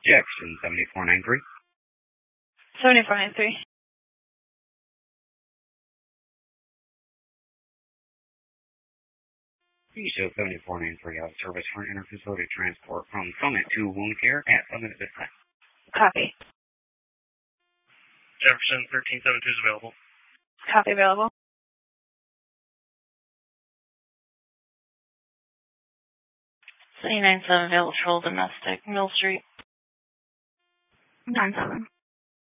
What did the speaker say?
Jackson 7493. 7493. Show 7493 out of service for interfacility transport from Summit to Wound Care at Summit at this time. Copy. Jefferson 1372 is available. Copy, available. C97 available for domestic, Mill Street. 97.